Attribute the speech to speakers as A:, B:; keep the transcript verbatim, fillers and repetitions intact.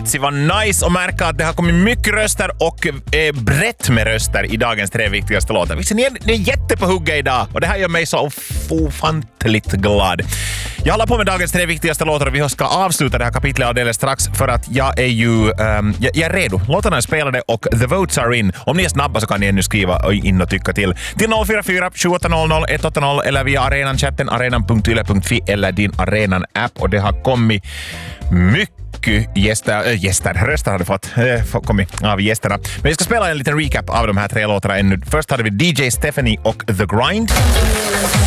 A: Vitsi, vad nice att märka att det har kommit mycket röster och eh, brett med röster i dagens tre viktigaste låtar. Vitsi, ni är, ni är jätte på hugga idag och det här gör mig så ofantligt glad. Jag håller på med dagens tre viktigaste låtar och vi ska avsluta det här kapitlet alldeles strax för att jag är ju um, jag, jag är redo. Låtarna är spelade och the votes are in. Om ni är snabba så kan ni ännu skriva in och tycka till. Till noll fyra fyra sju åtta noll noll ett åtta noll eller via arenan-chatten arenan punkt yle punkt fi eller din Arenan-app. Och det har kommit mycket gäster, äh, gäster röster har det fått, äh, kommit av gästerna. Men vi ska spela en liten recap av de här tre låtarna ännu. Först hade vi D J Stephanie och The Grind.